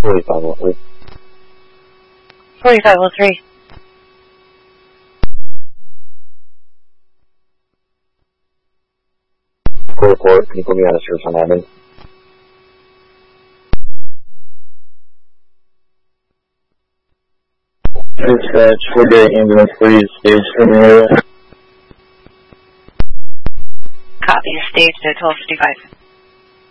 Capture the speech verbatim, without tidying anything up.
forty-five oh three. forty-five oh three. Report, can you put me on a search on admin? Dispatch, we'll get ambulance, please. Stage from area. Copy, stage to twelve fifty-five.